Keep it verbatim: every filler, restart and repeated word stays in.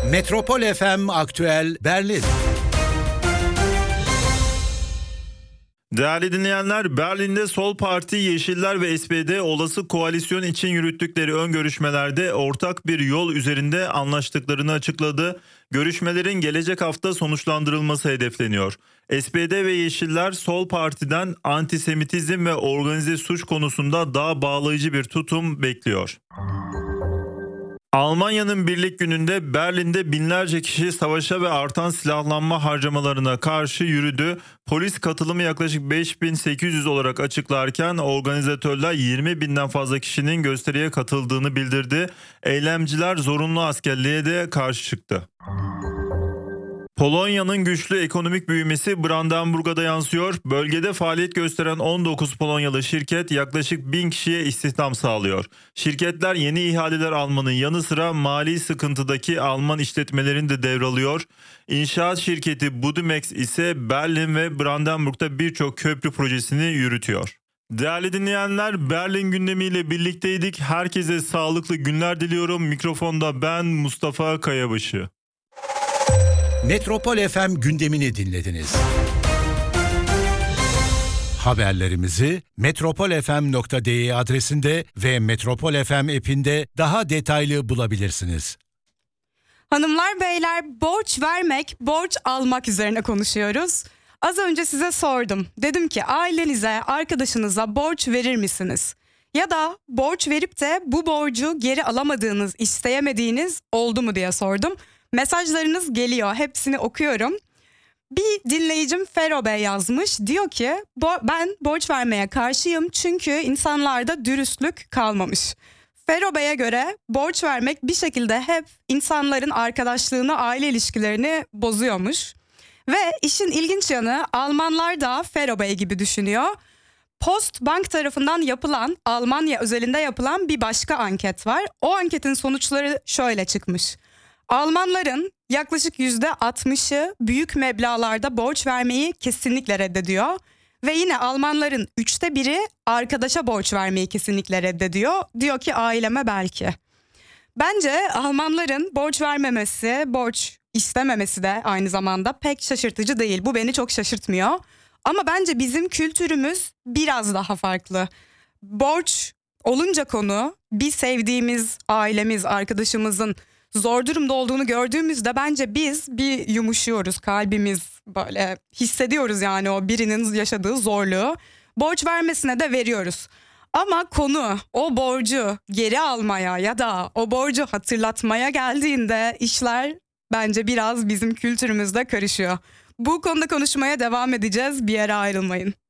Metropol F M Aktüel Berlin. Değerli dinleyenler, Berlin'de Sol Parti, Yeşiller ve S P D olası koalisyon için yürüttükleri ön görüşmelerde ortak bir yol üzerinde anlaştıklarını açıkladı. Görüşmelerin gelecek hafta sonuçlandırılması hedefleniyor. S P D ve Yeşiller Sol Parti'den antisemitizm ve organize suç konusunda daha bağlayıcı bir tutum bekliyor. Almanya'nın Birlik Günü'nde Berlin'de binlerce kişi savaşa ve artan silahlanma harcamalarına karşı yürüdü. Polis katılımı yaklaşık beş bin sekiz yüz olarak açıklarken organizatörler yirmi binden fazla kişinin gösteriye katıldığını bildirdi. Eylemciler zorunlu askerliğe de karşı çıktı. Polonya'nın güçlü ekonomik büyümesi Brandenburg'a da yansıyor. Bölgede faaliyet gösteren on dokuz Polonyalı şirket yaklaşık bin kişiye istihdam sağlıyor. Şirketler yeni ihaleler almanın yanı sıra mali sıkıntıdaki Alman işletmelerini de devralıyor. İnşaat şirketi Budimex ise Berlin ve Brandenburg'da birçok köprü projesini yürütüyor. Değerli dinleyenler, Berlin gündemiyle birlikteydik. Herkese sağlıklı günler diliyorum. Mikrofonda ben Mustafa Kayabaşı. Metropol F M gündemini dinlediniz. Haberlerimizi metropol f m nokta d e adresinde ve Metropol F M app'inde daha detaylı bulabilirsiniz. Hanımlar beyler, borç vermek, borç almak üzerine konuşuyoruz. Az önce size sordum. Dedim ki ailenize, arkadaşınıza borç verir misiniz? Ya da borç verip de bu borcu geri alamadığınız, isteyemediğiniz oldu mu diye sordum. Mesajlarınız geliyor, hepsini okuyorum. Bir dinleyicim Fero Bey yazmış, diyor ki bo- ben borç vermeye karşıyım çünkü insanlarda dürüstlük kalmamış. Fero Bey'e göre borç vermek bir şekilde hep insanların arkadaşlığını, aile ilişkilerini bozuyormuş. Ve işin ilginç yanı, Almanlar da Fero Bey gibi düşünüyor. Postbank tarafından yapılan, Almanya özelinde yapılan bir başka anket var. O anketin sonuçları şöyle çıkmış. Almanların yaklaşık yüzde altmışı büyük meblağlarda borç vermeyi kesinlikle reddediyor. Ve yine Almanların üçte biri arkadaşa borç vermeyi kesinlikle reddediyor. Diyor ki aileme belki. Bence Almanların borç vermemesi, borç istememesi de aynı zamanda pek şaşırtıcı değil. Bu beni çok şaşırtmıyor. Ama bence bizim kültürümüz biraz daha farklı. Borç olunca konu, bir sevdiğimiz ailemiz, arkadaşımızın zor durumda olduğunu gördüğümüzde bence biz bir yumuşuyoruz, kalbimiz böyle hissediyoruz yani o birinin yaşadığı zorluğu. Borç vermesine de veriyoruz. Ama konu o borcu geri almaya ya da o borcu hatırlatmaya geldiğinde işler bence biraz bizim kültürümüzde karışıyor. Bu konuda konuşmaya devam edeceğiz, bir yere ayrılmayın.